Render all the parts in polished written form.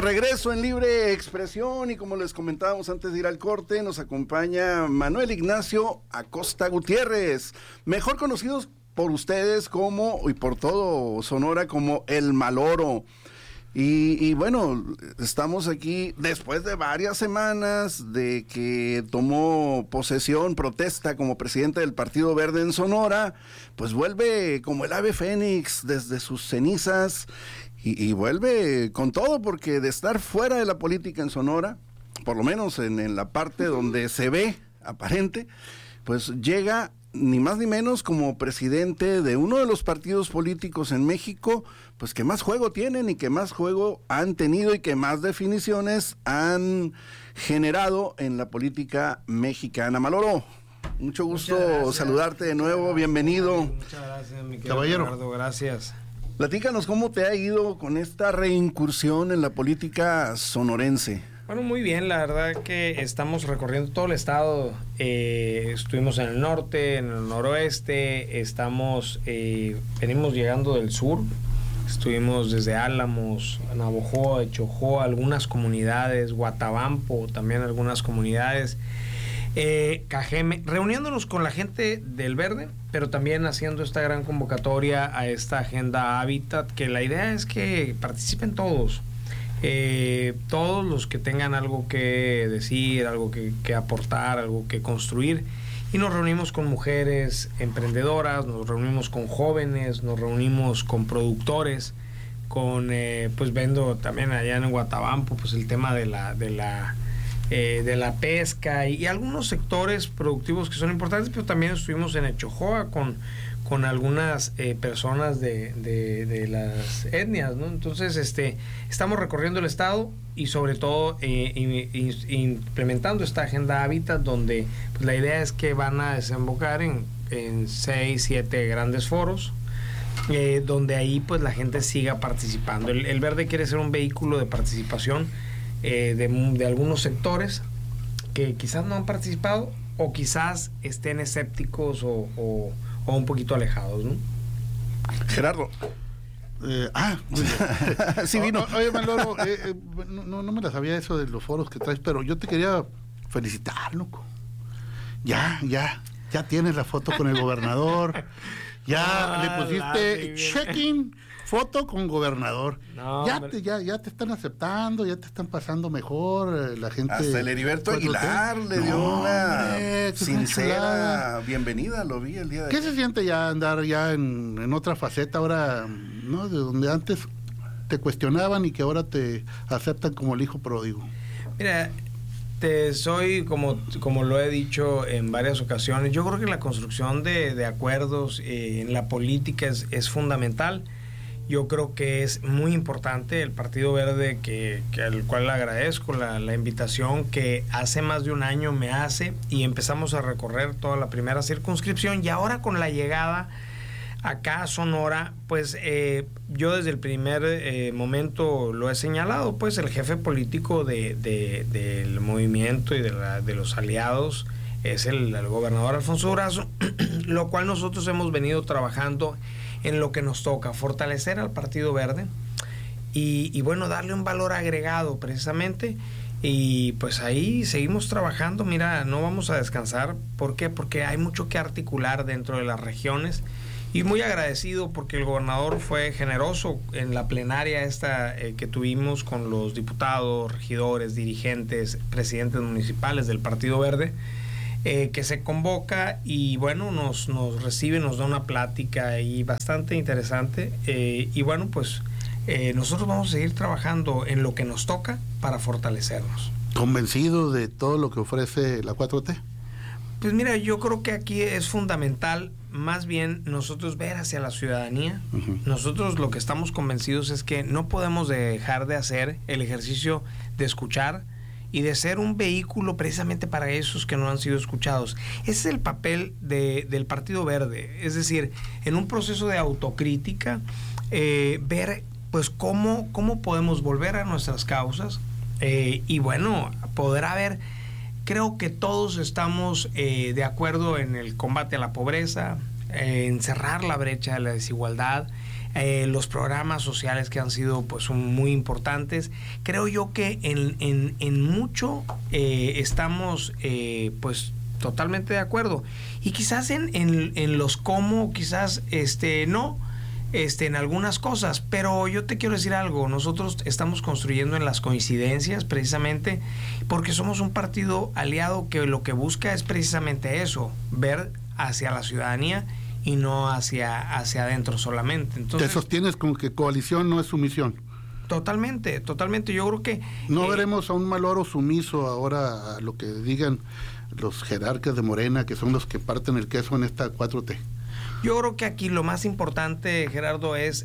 Regreso en Libre Expresión y como les comentábamos antes de ir al corte, nos acompaña Manuel Ignacio Acosta Gutiérrez, mejor conocidos por ustedes como, y por todo Sonora, como El Maloro. Y bueno, estamos aquí después de varias semanas de que tomó posesión, protesta como presidente del Partido Verde en Sonora, pues vuelve como el ave fénix desde sus cenizas y vuelve con todo, porque de estar fuera de la política en Sonora, por lo menos en la parte donde se ve aparente, pues llega ni más ni menos como presidente de uno de los partidos políticos en México, pues que más juego tienen y que más juego han tenido y que más definiciones han generado en la política mexicana. Maloro, mucho gusto saludarte de nuevo, bienvenido. Muchas gracias, mi querido caballero. Leonardo, gracias. Platícanos cómo te ha ido con esta reincursión en la política sonorense. Bueno, muy bien, la verdad que estamos recorriendo todo el estado, estuvimos en el norte, en el noroeste, venimos llegando del sur, estuvimos desde Álamos, Navojoa, Chojoa, algunas comunidades, Guatabampo, también algunas comunidades, Cajeme, reuniéndonos con la gente del Verde, pero también haciendo esta gran convocatoria a esta agenda Hábitat, que la idea es que participen todos. Todos los que tengan algo que decir, algo que aportar, algo que construir, y nos reunimos con mujeres emprendedoras, nos reunimos con jóvenes, nos reunimos con productores, pues vendo también allá en Guatabampo pues el tema de la pesca y algunos sectores productivos que son importantes, pero también estuvimos en Echojoa con algunas personas de las etnias, ¿no? Entonces, estamos recorriendo el estado y sobre todo implementando esta agenda Hábitat, donde pues, la idea es que van a desembocar en 6, 7 grandes foros, donde ahí pues la gente siga participando. El Verde quiere ser un vehículo de participación de algunos sectores que quizás no han participado o quizás estén escépticos o un poquito alejados, ¿no? Gerardo. Sí vino. Oye, Maloro, no me la sabía eso de los foros que traes, pero yo te quería felicitar, loco. Ya tienes la foto con el gobernador. Ya le pusiste checking, foto con gobernador. No, ya te están aceptando, ya te están pasando mejor, la gente. Hasta el Heriberto Aguilar le dio una sincera bienvenida, lo vi el día de ¿Qué se siente ya andar ya en otra faceta ahora, no? De donde antes te cuestionaban y que ahora te aceptan como el hijo pródigo. Mira, soy como lo he dicho en varias ocasiones, yo creo que la construcción de acuerdos en la política es fundamental. Yo creo que es muy importante el Partido Verde, al cual le agradezco la invitación que hace más de un año me hace, y empezamos a recorrer toda la primera circunscripción, y ahora con la llegada acá a Sonora, pues yo desde el primer momento lo he señalado, pues el jefe político del movimiento y de los aliados es el gobernador Alfonso Durazo, lo cual nosotros hemos venido trabajando en lo que nos toca, fortalecer al Partido Verde y bueno, darle un valor agregado precisamente, y pues ahí seguimos trabajando. Mira, no vamos a descansar. ¿Por qué? Porque hay mucho que articular dentro de las regiones, y muy agradecido porque el gobernador fue generoso en la plenaria que tuvimos con los diputados, regidores, dirigentes, presidentes municipales del Partido Verde, que se convoca y bueno, nos recibe, nos da una plática ahí bastante interesante, y bueno, pues nosotros vamos a seguir trabajando en lo que nos toca para fortalecernos. ¿Convencido de todo lo que ofrece la 4T? Pues mira, yo creo que aquí es fundamental más bien nosotros ver hacia la ciudadanía. Uh-huh. Nosotros lo que estamos convencidos es que no podemos dejar de hacer el ejercicio de escuchar y de ser un vehículo precisamente para esos que no han sido escuchados. Ese es el papel del Partido Verde, es decir, en un proceso de autocrítica, ver pues cómo podemos volver a nuestras causas, y bueno, poder haber, creo que todos estamos de acuerdo en el combate a la pobreza, en cerrar la brecha de la desigualdad, los programas sociales que han sido pues muy importantes. Creo yo que en mucho estamos pues totalmente de acuerdo, y quizás en los cómo, quizás no, en algunas cosas, pero yo te quiero decir algo. Nosotros estamos construyendo en las coincidencias, precisamente porque somos un partido aliado que lo que busca es precisamente eso, ver hacia la ciudadanía y no hacia adentro solamente. Entonces, te sostienes con que coalición no es sumisión. Totalmente. Yo creo que no veremos a un Maloro sumiso ahora a lo que digan los jerarcas de Morena, que son los que parten el queso en esta 4T. Yo creo que aquí lo más importante, Gerardo, es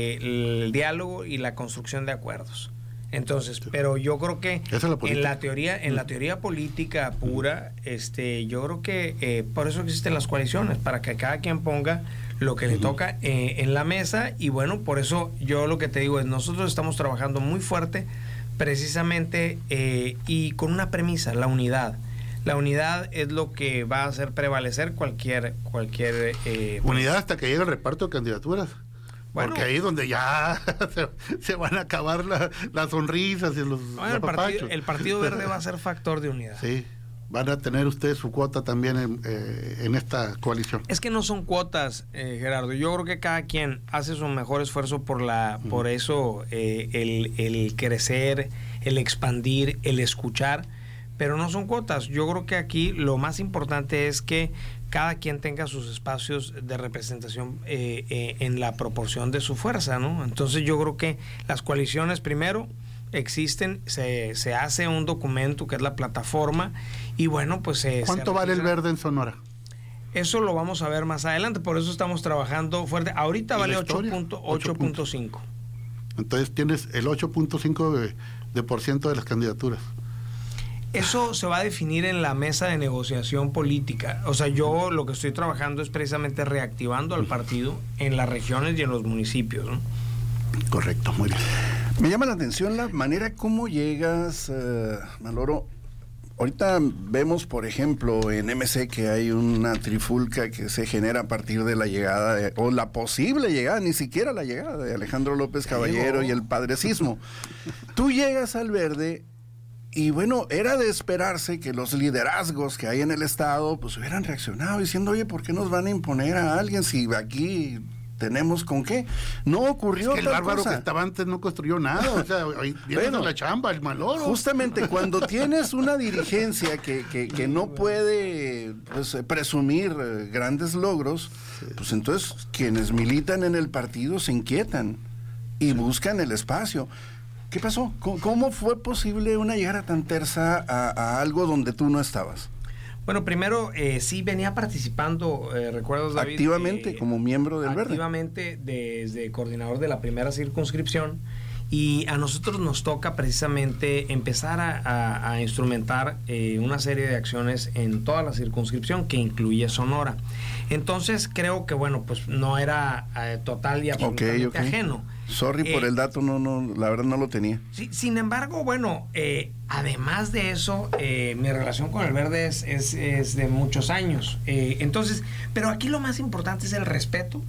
el diálogo y la construcción de acuerdos. Entonces, pero yo creo que en la teoría política pura, yo creo que por eso existen las coaliciones, para que cada quien ponga lo que le toca en la mesa. Y bueno, por eso yo lo que te digo es, nosotros estamos trabajando muy fuerte precisamente y con una premisa, la unidad. La unidad es lo que va a hacer prevalecer cualquier unidad hasta que llegue el reparto de candidaturas. Bueno, porque ahí es donde ya se van a acabar las sonrisas y los apapachos. El Partido Verde va a ser factor de unidad. Sí, van a tener ustedes su cuota también en esta coalición. Es que no son cuotas, Gerardo. Yo creo que cada quien hace su mejor esfuerzo por eso, el crecer, el expandir, el escuchar, pero no son cuotas. Yo creo que aquí lo más importante es que cada quien tenga sus espacios de representación en la proporción de su fuerza, ¿no? Entonces yo creo que las coaliciones primero existen, se hace un documento que es la plataforma, y bueno, pues ¿cuánto vale el Verde en Sonora? Eso lo vamos a ver más adelante, por eso estamos trabajando fuerte. Ahorita vale 8.5. Entonces tienes el 8.5% de las candidaturas. Eso se va a definir en la mesa de negociación política. O sea, yo lo que estoy trabajando es precisamente reactivando al partido en las regiones y en los municipios, ¿no? Correcto, muy bien. Me llama la atención la manera como llegas, Maloro. Ahorita vemos, por ejemplo, en MC que hay una trifulca que se genera a partir de la llegada, o la posible llegada, ni siquiera la llegada de Alejandro López Caballero y el padrecismo. Tú llegas al Verde. Y bueno, era de esperarse que los liderazgos que hay en el Estado pues hubieran reaccionado diciendo, oye, ¿por qué nos van a imponer a alguien si aquí tenemos con qué? No ocurrió. Es que el bárbaro que estaba antes no construyó nada, o sea, viene la chamba, el Maloro. Justamente cuando tienes una dirigencia que no puede pues, presumir grandes logros, pues entonces quienes militan en el partido se inquietan y buscan el espacio. ¿Qué pasó? ¿Cómo fue posible una llegada tan tersa a algo donde tú no estabas? Bueno, primero sí venía participando, ¿recuerdas, David? Activamente, como miembro del Verde. Activamente desde coordinador de la primera circunscripción, y a nosotros nos toca precisamente empezar a instrumentar una serie de acciones en toda la circunscripción que incluye Sonora. Entonces creo que bueno, pues no era total y absolutamente ajeno. Sorry por el dato, no, la verdad no lo tenía. Sí, sin embargo, bueno, además de eso, mi relación con el Verde es de muchos años. Entonces, pero aquí lo más importante es el respeto,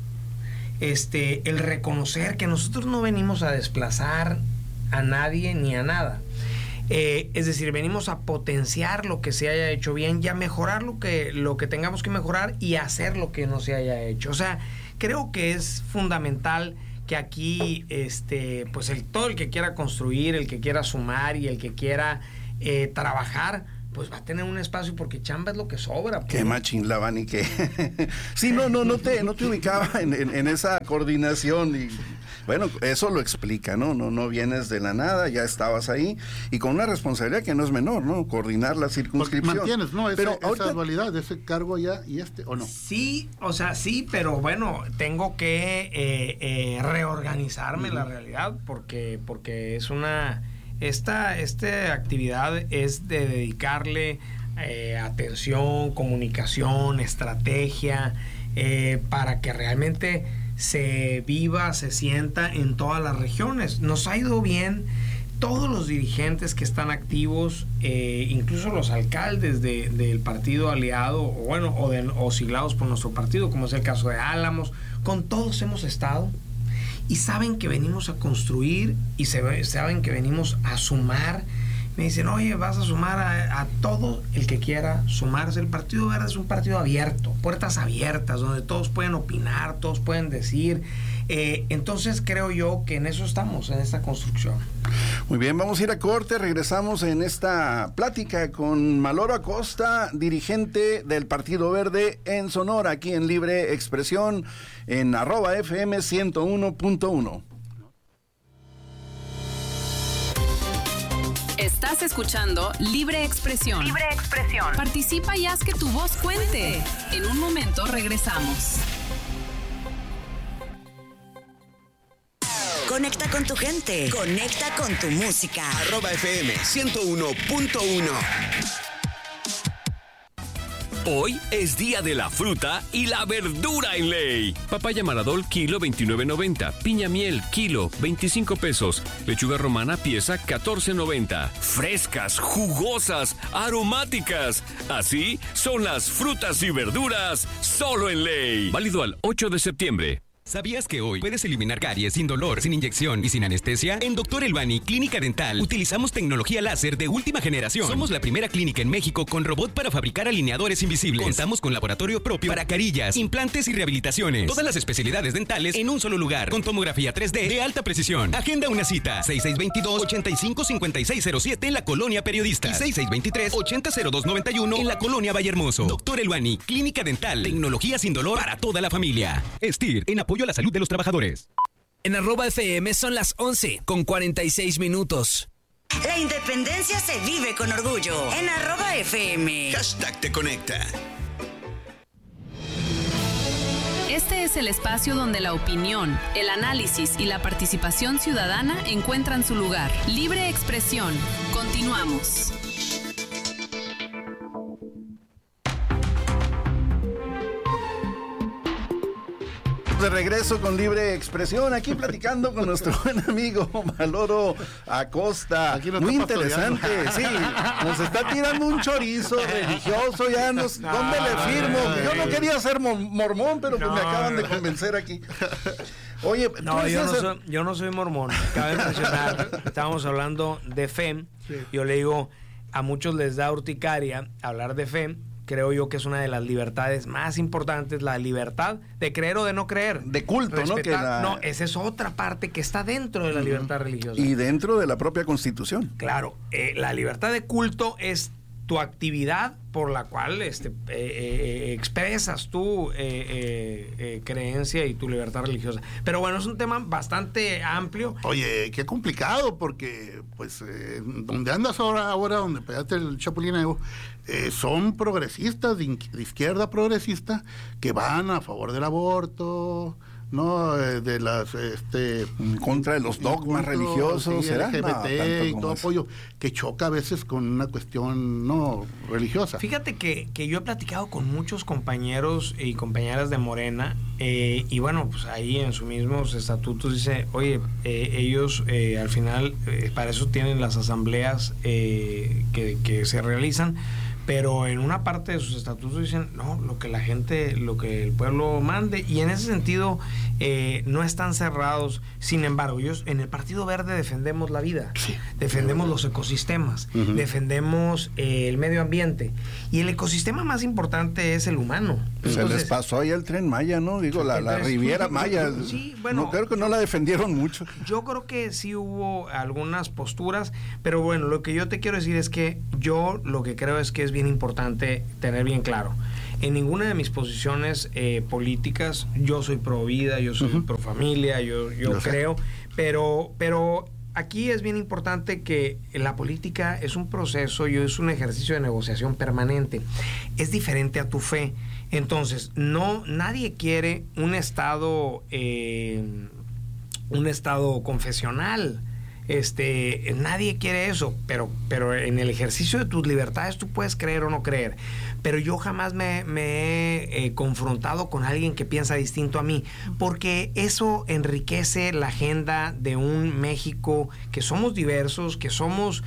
el reconocer que nosotros no venimos a desplazar a nadie ni a nada. Es decir, venimos a potenciar lo que se haya hecho bien y a mejorar lo que tengamos que mejorar y hacer lo que no se haya hecho. O sea, creo que es fundamental que aquí pues todo el que quiera construir, el que quiera sumar y el que quiera trabajar, pues va a tener un espacio, porque chamba es lo que sobra. Pues. Qué machín la van y que sí, no te ubicaba en esa coordinación. Y bueno, eso lo explica, no vienes de la nada, ya estabas ahí y con una responsabilidad que no es menor, ¿no? Coordinar la circunscripción. Porque mantienes, ¿no? Esa dualidad, ese cargo allá y ¿o no? Sí, o sea, sí, pero bueno, tengo que reorganizarme la realidad, porque es una... Esta actividad es de dedicarle atención, comunicación, estrategia, para que realmente se viva, se sienta en todas las regiones. Nos ha ido bien. Todos los dirigentes que están activos, incluso los alcaldes del partido aliado, o siglados por nuestro partido, como es el caso de Álamos, con todos hemos estado. y saben que venimos a construir y saben que venimos a sumar. Me dicen, oye, vas a sumar a todo el que quiera sumarse. El Partido Verde es un partido abierto, puertas abiertas, donde todos pueden opinar, todos pueden decir. Entonces creo yo que en eso estamos, en esta construcción. Muy bien, vamos a ir a corte. Regresamos en esta plática con Maloro Acosta, dirigente del Partido Verde en Sonora, aquí en Libre Expresión, en @FM 101.1. Estás escuchando Libre Expresión. Libre Expresión. Participa y haz que tu voz cuente. En un momento regresamos. Conecta con tu gente. Conecta con tu música. @FM 101.1. Hoy es día de la fruta y la verdura en Ley. Papaya Maradol, kilo 29.90. Piña miel, kilo 25 pesos. Lechuga romana, pieza 14.90. Frescas, jugosas, aromáticas. Así son las frutas y verduras solo en Ley. Válido al 8 de septiembre. ¿Sabías que hoy puedes eliminar caries sin dolor, sin inyección y sin anestesia? En Dr. Elbani Clínica Dental utilizamos tecnología láser de última generación. Somos la primera clínica en México con robot para fabricar alineadores invisibles. Contamos con laboratorio propio para carillas, implantes y rehabilitaciones. Todas las especialidades dentales en un solo lugar, con tomografía 3D de alta precisión. Agenda una cita, 6622-855607 en la Colonia Periodista y 6623-800291 en la Colonia Vallehermoso. Dr. Elbani Clínica Dental, tecnología sin dolor para toda la familia. STIR, en apoyo a la salud de los trabajadores. En @FM son las 11:46. La independencia se vive con orgullo. En @FM. #te conecta. Este es el espacio donde la opinión, el análisis y la participación ciudadana encuentran su lugar. Libre Expresión. Continuamos. De regreso con Libre Expresión, aquí platicando con nuestro buen amigo Maloro Acosta. Muy interesante, sí, nos está tirando un chorizo religioso, ¿dónde le firmo? Yo no quería ser mormón, pero pues me acaban de convencer aquí. Oye, no, yo no soy mormón, cabe mencionar, estábamos hablando de fe, yo le digo, a muchos les da urticaria hablar de fe. Creo yo que es una de las libertades más importantes, la libertad de creer o de no creer. De culto, respetar, ¿no? Esa es otra parte que está dentro de la libertad religiosa. Y dentro de la propia Constitución. Claro, la libertad de culto es tu actividad por la cual expresas tu creencia y tu libertad religiosa. Pero bueno, es un tema bastante amplio. Oye, qué complicado, porque pues donde andas ahora donde pegaste el chapulín, son progresistas de izquierda progresista que van a favor del aborto, no de las en contra de los dogmas religiosos, sí, LGBT y todo apoyo que choca a veces con una cuestión no religiosa. Fíjate que yo he platicado con muchos compañeros y compañeras de Morena y bueno, pues ahí en sus mismos estatutos dice, oye, ellos al final para eso tienen las asambleas que se realizan, pero en una parte de sus estatutos dicen, no, lo que el pueblo mande, y en ese sentido no están cerrados. Sin embargo, ellos en el Partido Verde defendemos la vida, sí, defendemos los ecosistemas, defendemos el medio ambiente, y el ecosistema más importante es el humano. Entonces, se les pasó ahí el Tren Maya, ¿no? Digo, la Riviera Maya. Sí, bueno, no, creo que no la defendieron mucho. Yo creo que sí hubo algunas posturas, pero bueno, lo que yo te quiero decir es que yo lo que creo es que es bien importante tener bien claro. En ninguna de mis posiciones políticas, yo soy pro vida, yo soy pro familia, yo creo, pero aquí es bien importante que la política es un proceso y es un ejercicio de negociación permanente. Es diferente a tu fe. Entonces, nadie quiere un estado confesional. Nadie quiere eso, pero en el ejercicio de tus libertades tú puedes creer o no creer. Pero yo jamás me he confrontado con alguien que piensa distinto a mí, porque eso enriquece la agenda de un México que somos diversos, que somos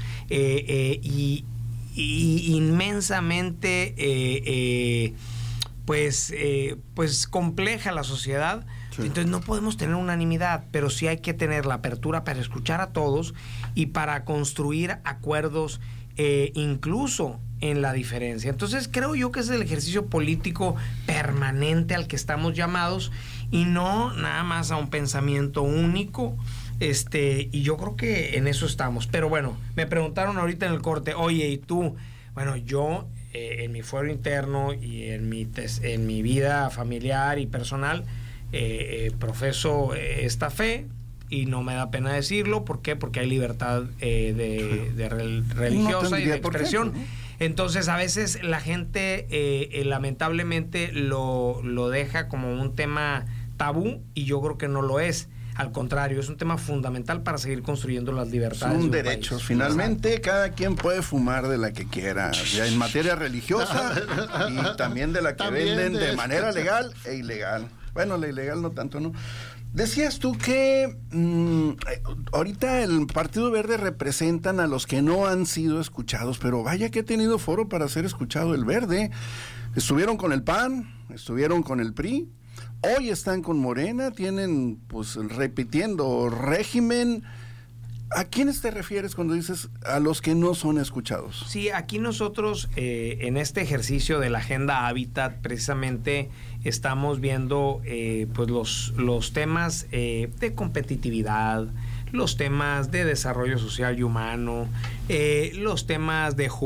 inmensamente pues compleja la sociedad, Sí. Entonces no podemos tener unanimidad, pero sí hay que tener la apertura para escuchar a todos y para construir acuerdos incluso en la diferencia. Entonces creo yo que es el ejercicio político permanente al que estamos llamados y no nada más a un pensamiento único. Y yo creo que en eso estamos. Pero bueno, me preguntaron ahorita en el corte, oye, ¿y tú? Bueno, yo en mi fuero interno y en mi vida familiar y personal profeso esta fe y no me da pena decirlo. ¿Por qué? Porque hay libertad religiosa y de expresión. ¿no? Entonces a veces la gente lamentablemente lo deja como un tema tabú y yo creo que no lo es. Al contrario, es un tema fundamental para seguir construyendo las libertades. Son derechos. Finalmente, cada quien puede fumar de la que quiera, ya en materia religiosa y también de la que venden de manera legal e ilegal. Bueno, la ilegal no tanto, ¿no? Decías tú que ahorita el Partido Verde representan a los que no han sido escuchados, pero vaya que ha tenido foro para ser escuchado el Verde. Estuvieron con el PAN, estuvieron con el PRI. Hoy están con Morena, tienen, pues, repitiendo régimen. ¿A quiénes te refieres cuando dices a los que no son escuchados? Sí, aquí nosotros en este ejercicio de la Agenda Hábitat precisamente estamos viendo pues los temas de competitividad, los temas de desarrollo social y humano, los temas de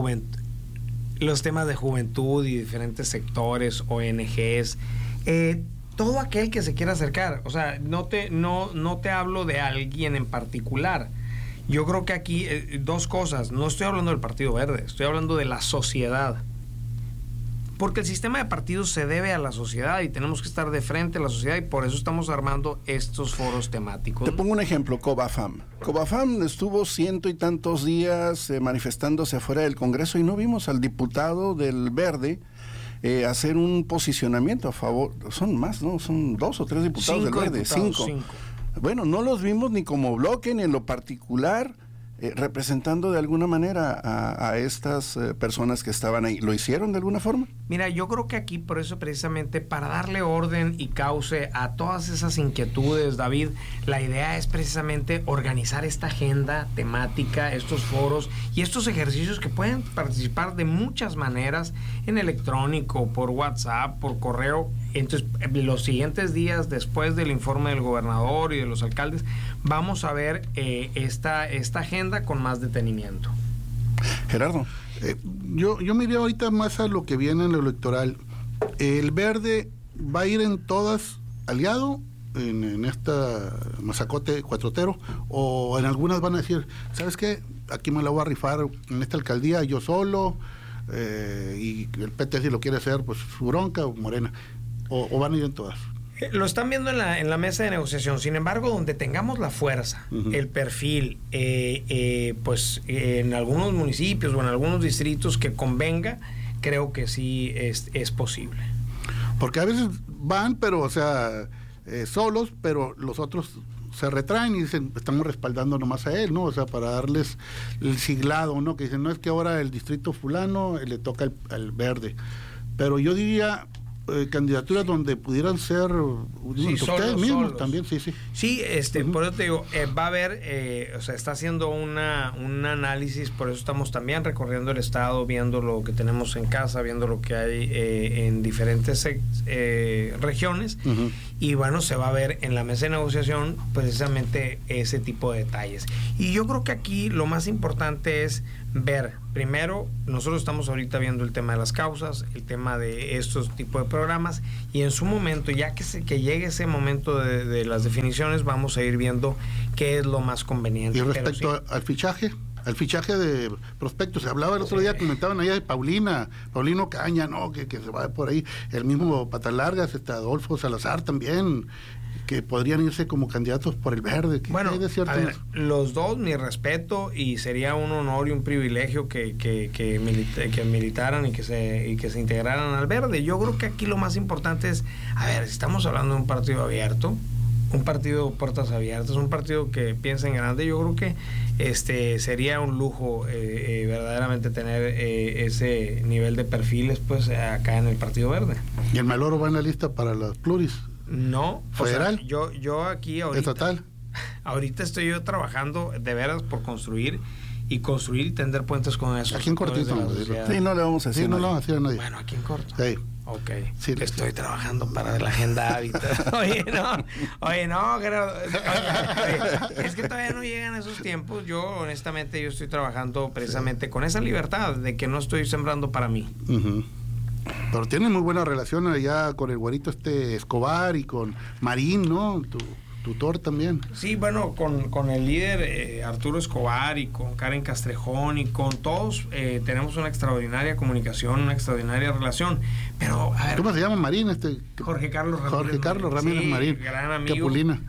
juventud y diferentes sectores, ONGs, todo aquel que se quiera acercar. O sea, no te hablo de alguien en particular. Yo creo que aquí dos cosas. No estoy hablando del Partido Verde, estoy hablando de la sociedad. Porque el sistema de partidos se debe a la sociedad y tenemos que estar de frente a la sociedad y por eso estamos armando estos foros temáticos. Te pongo un ejemplo, Covafam. Covafam estuvo 100 y tantos días manifestándose afuera del Congreso y no vimos al diputado del Verde hacer un posicionamiento a favor. Son más, ¿no? Son 2 o 3 diputados del Verde. 5. Bueno, no los vimos ni como bloque ni en lo particular representando de alguna manera a estas personas que estaban ahí. ¿Lo hicieron de alguna forma? Mira, yo creo que aquí por eso precisamente para darle orden y cauce a todas esas inquietudes, David, la idea es precisamente organizar esta agenda temática, estos foros y estos ejercicios que pueden participar de muchas maneras, en electrónico, por WhatsApp, por correo. Entonces, los siguientes días, después del informe del gobernador y de los alcaldes, vamos a ver esta agenda con más detenimiento. Gerardo. Yo me iría ahorita más a lo que viene en lo electoral. El Verde va a ir en todas aliado en esta masacote cuatrotero, o en algunas van a decir, ¿sabes qué? Aquí me la voy a rifar en esta alcaldía yo solo, y el PT si lo quiere hacer, pues su bronca o Morena, o van a ir en todas. Lo están viendo en la mesa de negociación. Sin embargo, donde tengamos la fuerza, el perfil, pues en algunos municipios o en algunos distritos que convenga, creo que sí es posible. Porque a veces van, pero, o sea, solos, pero los otros se retraen y dicen, estamos respaldando nomás a él, ¿no? O sea, para darles el siglado, ¿no? Que dicen, no es que ahora el distrito fulano le toca al Verde. Pero yo diría candidaturas donde pudieran ser ustedes mismos solos. También, sí. Sí, por eso te digo, va a haber, o sea, está haciendo un análisis, por eso estamos también recorriendo el estado, viendo lo que tenemos en casa, viendo lo que hay en diferentes regiones, y bueno, se va a ver en la mesa de negociación precisamente ese tipo de detalles. Y yo creo que aquí lo más importante es ver, primero, nosotros estamos ahorita viendo el tema de las causas, el tema de estos tipos de programas, y en su momento, ya que llegue ese momento de las definiciones, vamos a ir viendo qué es lo más conveniente. Y respecto al fichaje de prospectos, se hablaba el otro día, comentaban allá de Paulino Caña, ¿no? Que se va por ahí, el mismo Patalargas, Adolfo Salazar también, que podrían irse como candidatos por el Verde. Bueno, a ver, los dos, mi respeto, y sería un honor y un privilegio que militaran y que se integraran al Verde. Yo creo que aquí lo más importante es, a ver, estamos hablando de un partido abierto, un partido puertas abiertas, un partido que piensa en grande. Yo creo que sería un lujo verdaderamente tener ese nivel de perfiles pues acá en el Partido Verde. Y el Maloro va en la lista para las pluris. No. ¿Federal? O sea, yo aquí ahorita... ¿Estatal? Ahorita estoy yo trabajando de veras por construir y tender puentes con esos. Aquí en cortito. Sí, no le vamos a decir. Sí, no le vamos a decir a nadie. Bueno, aquí en corto. Sí. Ok. Sí, estoy trabajando para la agenda Hábitat. Oye, no, Gerardo. Oye, es que todavía no llegan esos tiempos. Yo, honestamente, yo estoy trabajando precisamente con esa libertad de que no estoy sembrando para mí. Uh-huh. Pero tienen muy buena relación allá con el güerito Escobar y con Marín, ¿no? Tu tutor también. Sí, bueno, con el líder Arturo Escobar y con Karen Castrejón y con todos tenemos una extraordinaria comunicación, una extraordinaria relación. Pero, a ver, ¿cómo se llama Marín? Jorge Carlos Ramírez. Jorge Carlos Ramírez, sí, Marín. Gran amigo. Capulina.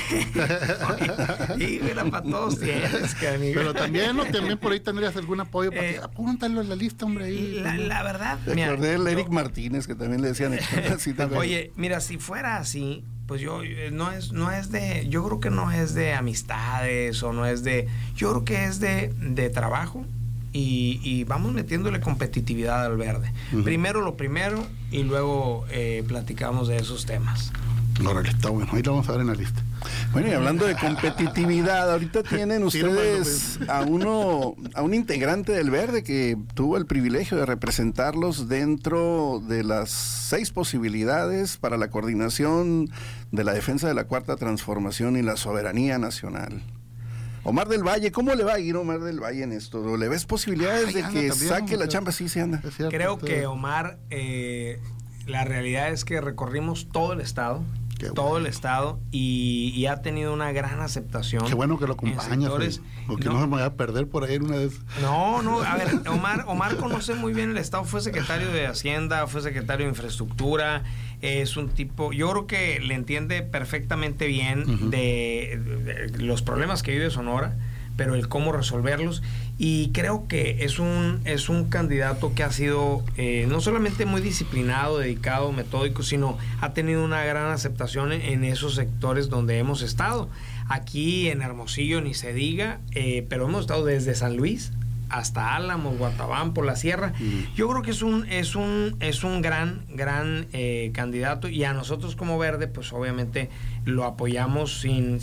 Y era para todos tienes, pero también por ahí tendrías algún apoyo para que apúntalo en la lista, hombre. Ahí. La verdad, me acordé del Eric Martínez, que también le decían así también. Oye, mira, si fuera así, pues yo yo creo que no es de amistades o no es de, yo creo que es de trabajo y vamos metiéndole competitividad al verde. Uh-huh. Primero lo primero y luego platicamos de esos temas. Órale, está bueno, ahí lo vamos a ver en la lista. Bueno, y hablando de competitividad, ahorita tienen ustedes a un integrante del Verde que tuvo el privilegio de representarlos dentro de las 6 posibilidades para la coordinación de la defensa de la Cuarta Transformación y la soberanía nacional. Omar del Valle, ¿cómo le va a ir Omar del Valle en esto? ¿Le ves posibilidades de que saque la chamba? Sí, se anda. Creo que Omar, la realidad es que recorrimos todo el estado. El estado y ha tenido una gran aceptación. Qué bueno que lo acompaña, porque no se me vaya a perder por ahí una vez. No, a ver, Omar conoce muy bien el estado, fue secretario de Hacienda, fue secretario de Infraestructura, es un tipo, yo creo que le entiende perfectamente bien uh-huh. de los problemas que vive Sonora, pero el cómo resolverlos, y creo que es un candidato que ha sido no solamente muy disciplinado, dedicado, metódico, sino ha tenido una gran aceptación en esos sectores donde hemos estado. Aquí en Hermosillo ni se diga, pero hemos estado desde San Luis hasta Álamos, Guatabam, por la sierra. Yo creo que es un gran candidato, y a nosotros como Verde pues obviamente lo apoyamos sin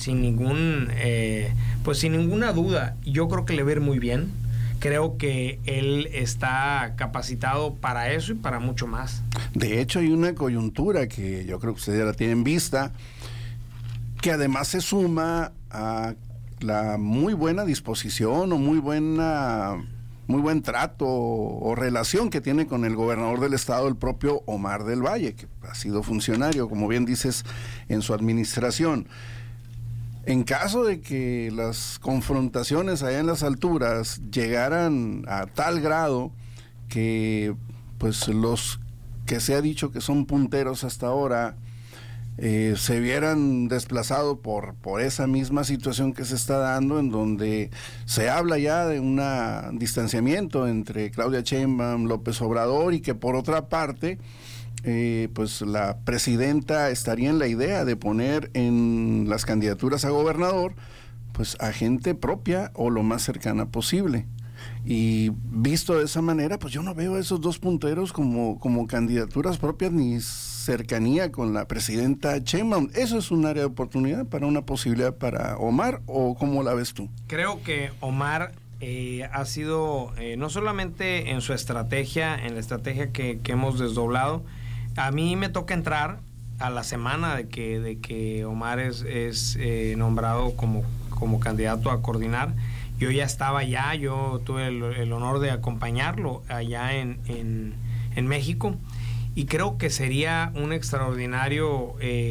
ninguna duda. Yo creo que le va a ir muy bien. Creo que él está capacitado para eso y para mucho más. De hecho, hay una coyuntura que yo creo que ustedes ya la tienen vista, que además se suma a la muy buena disposición o muy buen trato o relación que tiene con el gobernador del estado, el propio Omar del Valle, que ha sido funcionario, como bien dices, en su administración. En caso de que las confrontaciones allá en las alturas llegaran a tal grado que pues los que se ha dicho que son punteros hasta ahora se vieran desplazados por esa misma situación que se está dando, en donde se habla ya de un distanciamiento entre Claudia Sheinbaum, López Obrador, y que por otra parte pues la presidenta estaría en la idea de poner en las candidaturas a gobernador pues a gente propia o lo más cercana posible. Y visto de esa manera, pues yo no veo a esos dos punteros como candidaturas propias ni cercanía con la presidenta Sheinbaum. ¿Eso es un área de oportunidad para una posibilidad para Omar, o cómo la ves tú? Creo que Omar ha sido, no solamente en su estrategia, en la estrategia que hemos desdoblado. A mí me toca entrar a la semana de que Omar es nombrado como candidato a coordinar. Yo ya estaba allá, yo tuve el honor de acompañarlo allá en México, y creo que sería un extraordinario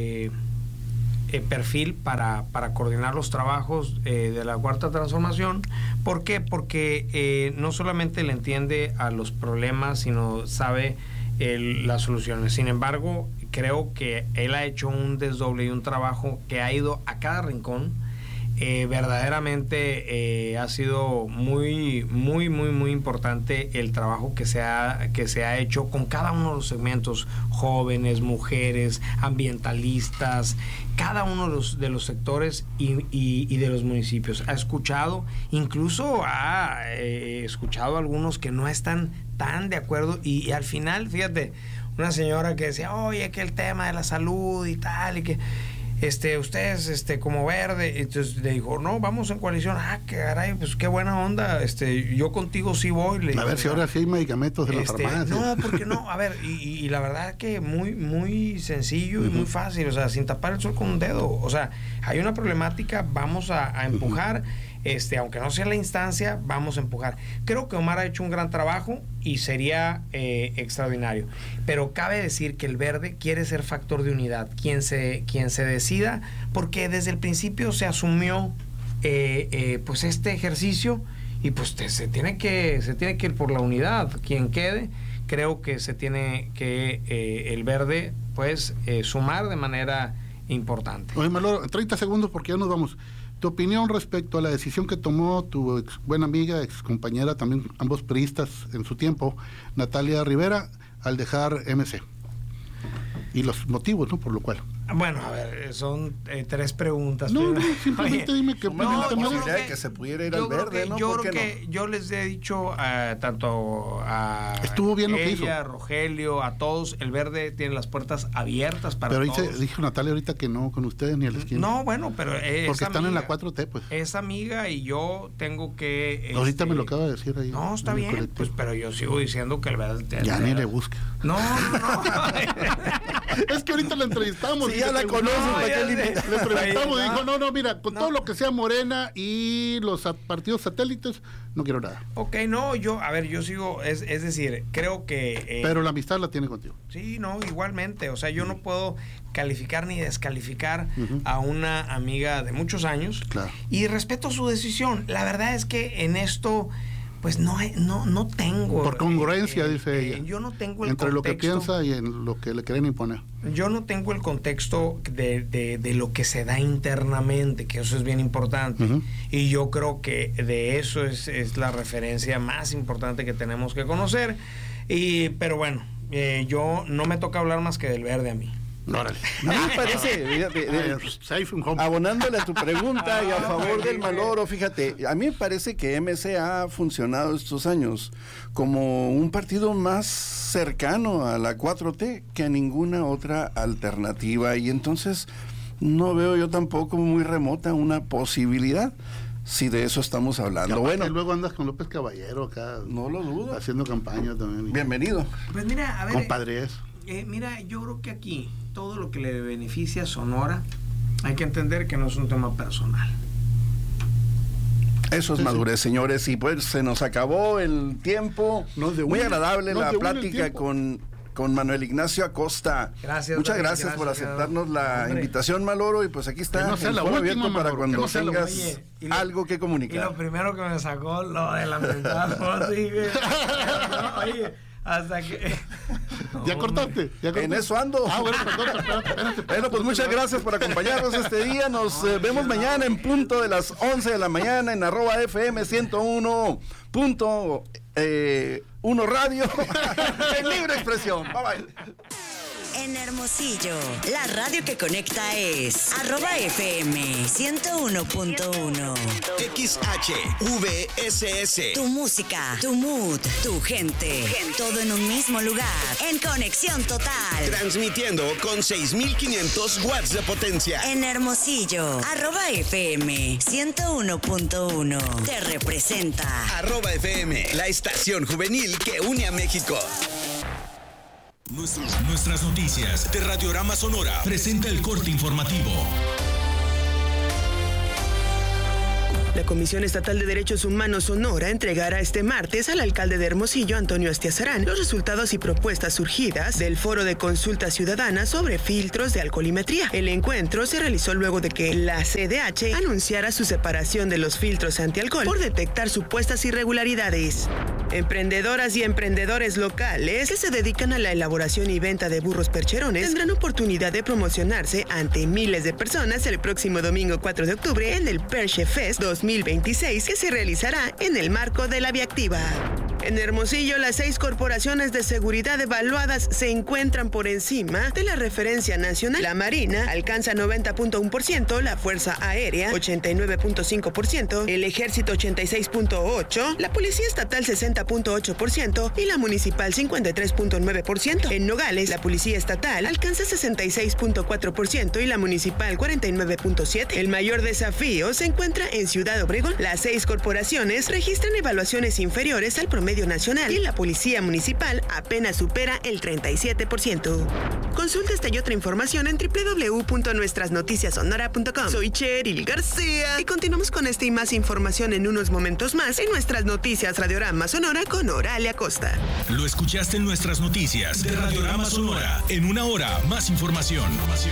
perfil para coordinar los trabajos de la Cuarta Transformación. ¿Por qué? Porque no solamente le entiende a los problemas, sino sabe las soluciones. Sin embargo, creo que él ha hecho un desdoble y un trabajo que ha ido a cada rincón. Verdaderamente ha sido muy importante el trabajo que se ha hecho con cada uno de los segmentos: jóvenes, mujeres, ambientalistas, cada uno de los sectores y de los municipios. Ha escuchado, incluso ha escuchado a algunos que no están tan de acuerdo, y al final, fíjate, una señora que decía, oye, que el tema de la salud y tal, y que ustedes como Verde, entonces le dijo, no, vamos en coalición. Qué caray, pues qué buena onda, yo contigo sí voy. A ver si ahora sí hay medicamentos de la farmacia. No, porque no, a ver, y la verdad que muy sencillo y muy fácil, o sea, sin tapar el sol con un dedo, o sea, hay una problemática, vamos a empujar, aunque no sea la instancia, vamos a empujar. Creo que Omar ha hecho un gran trabajo y sería extraordinario, pero cabe decir que el Verde quiere ser factor de unidad, quien se decida, porque desde el principio se asumió pues este ejercicio y pues se tiene que ir por la unidad, quien quede. Creo que se tiene que el Verde pues sumar de manera importante. Oye, Maloro, 30 segundos porque ya nos vamos. Tu opinión respecto a la decisión que tomó tu buena amiga, ex compañera, también ambos priistas en su tiempo, Natalia Rivera, al dejar MC. Y los motivos, ¿no? Por lo cual. Bueno, a ver, son 3 preguntas. No, simplemente dime que... No, que se pudiera ir al Verde, ¿no? Yo creo que yo les he dicho tanto a estuvo bien lo que hizo. a Rogelio, a todos, el Verde tiene las puertas abiertas para todos. Pero dijo Natalia ahorita que no con ustedes ni a la esquina. No, bueno, pero porque están en la 4T, pues. Es amiga y yo tengo que... ahorita me lo acaba de decir ahí. No, está bien, pues, pero yo sigo diciendo que el Verde... Ya ni le busca. No. Es que ahorita la entrevistamos. Sí, ya la conoces. Le preguntamos y dijo, no, mira, con todo lo que sea Morena y los partidos satélites, no quiero nada. Ok, no, yo sigo, es decir, creo que... pero la amistad la tiene contigo. Sí, no, igualmente, o sea, yo no puedo calificar ni descalificar a una amiga de muchos años. Claro. Y respeto su decisión. La verdad es que en esto... pues no tengo... Por congruencia, dice ella. Yo no tengo el entre contexto, lo que piensa y en lo que le quieren imponer. Yo no tengo el contexto de lo que se da internamente, que eso es bien importante. Y yo creo que de eso es la referencia más importante que tenemos que conocer. Pero bueno, yo no me toca hablar más que del Verde a mí. Órale. A mí me parece, abonándole a tu pregunta y a favor del Maloro, fíjate, a mí me parece que MC ha funcionado estos años como un partido más cercano a la 4T que a ninguna otra alternativa, y entonces no veo yo tampoco muy remota una posibilidad. Si de eso estamos hablando. Bueno, luego andas con López Caballero acá. No lo dudo. Haciendo campaña también. Bienvenido. Pues mira, a ver. Compadres. Mira, yo creo que aquí todo lo que le beneficia a Sonora hay que entender que no es un tema personal. Eso es madurez, señores, y pues se nos acabó el tiempo. Muy agradable la plática con Manuel Ignacio Acosta. Gracias. Muchas gracias por aceptarnos la invitación, Maloro, y pues aquí está el foro abierto para cuando tengas algo que comunicar. Y lo primero que me sacó lo de la mentada. Oye, hasta que... ¿Ya cortaste? En eso ando. Espérate. Bueno, pues muchas gracias por acompañarnos este día. Nos vemos mañana en punto de las 11 de la mañana en @FM 101.1 Radio en Libre Expresión. Bye bye. En Hermosillo, la radio que conecta es @FM 101.1. XHVSS. Tu música, tu mood, tu gente. Todo en un mismo lugar. En conexión total. Transmitiendo con 6,500 watts de potencia. En Hermosillo, @FM 101.1. Te representa. @FM, la estación juvenil que une a México. Nuestras noticias de Radiorama Sonora presenta el corte informativo. La Comisión Estatal de Derechos Humanos Sonora entregará este martes al alcalde de Hermosillo, Antonio Astiazarán, los resultados y propuestas surgidas del Foro de Consulta Ciudadana sobre filtros de alcoholimetría. El encuentro se realizó luego de que la CDH anunciara su separación de los filtros antialcohol por detectar supuestas irregularidades. Emprendedoras y emprendedores locales que se dedican a la elaboración y venta de burros percherones tendrán oportunidad de promocionarse ante miles de personas el próximo domingo 4 de octubre en el Perche Fest 2026, que se realizará en el marco de la Viactiva. En Hermosillo, las 6 corporaciones de seguridad evaluadas se encuentran por encima de la referencia nacional. La Marina alcanza 90.1%, la Fuerza Aérea 89.5%, el Ejército 86.8%, la Policía Estatal 60.8% y la Municipal 53.9%. En Nogales, la Policía Estatal alcanza 66.4% y la Municipal 49.7%. El mayor desafío se encuentra en Ciudad Obregón. Las 6 corporaciones registran evaluaciones inferiores al promedio nacional y la Policía Municipal apenas supera el 37%. Consulta esta y otra información en www.nuestrasnoticiasonora.com. Soy Cheryl García y continuamos con esta y más información en unos momentos más en Nuestras Noticias Radiorama Sonora con Oralia Costa. Lo escuchaste en Nuestras Noticias de Radiorama Sonora. En una hora, más información.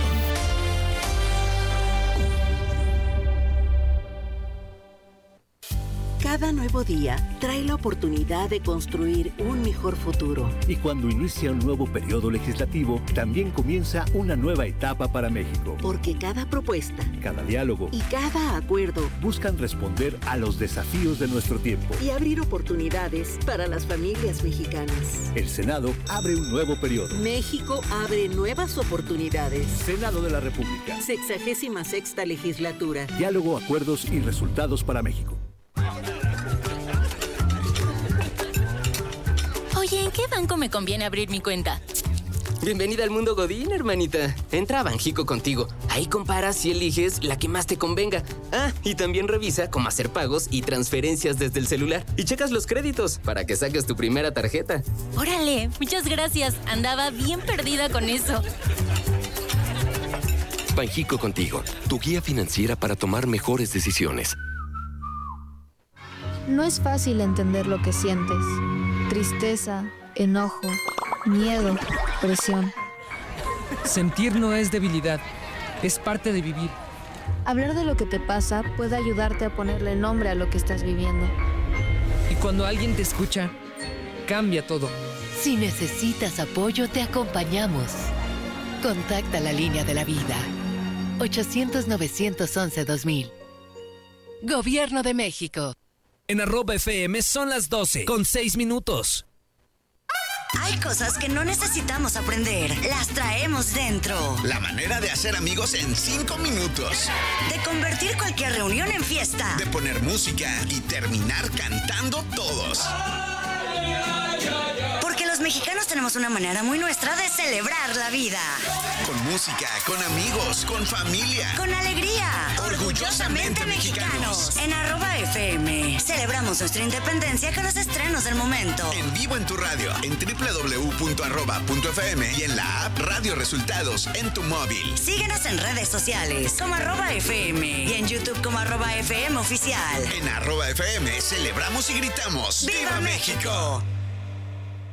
Cada nuevo día trae la oportunidad de construir un mejor futuro. Y cuando inicia un nuevo periodo legislativo, también comienza una nueva etapa para México. Porque cada propuesta, cada diálogo y cada acuerdo buscan responder a los desafíos de nuestro tiempo y abrir oportunidades para las familias mexicanas. El Senado abre un nuevo periodo. México abre nuevas oportunidades. Senado de la República. 66ª legislatura. Diálogo, acuerdos y resultados para México. Oye, ¿en qué banco me conviene abrir mi cuenta? Bienvenida al mundo Godín, hermanita. Entra a Banjico Contigo. Ahí comparas y eliges la que más te convenga. Ah, y también revisa cómo hacer pagos y transferencias desde el celular. Y checas los créditos para que saques tu primera tarjeta. Órale, muchas gracias. Andaba bien perdida con eso. Banjico Contigo, tu guía financiera para tomar mejores decisiones. No es fácil entender lo que sientes. Tristeza, enojo, miedo, presión. Sentir no es debilidad, es parte de vivir. Hablar de lo que te pasa puede ayudarte a ponerle nombre a lo que estás viviendo. Y cuando alguien te escucha, cambia todo. Si necesitas apoyo, te acompañamos. Contacta la línea de la vida. 800-911-2000. Gobierno de México. En @FM son las 12 con 6 minutos. Hay cosas que no necesitamos aprender, las traemos dentro. La manera de hacer amigos en 5 minutos. De convertir cualquier reunión en fiesta. De poner música y terminar cantando todos. Porque los mexicanos tenemos una manera muy nuestra de celebrar la vida. Con música, con amigos, con familia. Con alegría. Orgullosamente mexicanos. En @FM celebramos nuestra independencia con los estrenos del momento. En vivo en tu radio, en www.arroba.fm y en la app Radio Resultados en tu móvil. Síguenos en redes sociales como @FM y en YouTube como @FM Oficial. En @FM celebramos y gritamos ¡Viva México!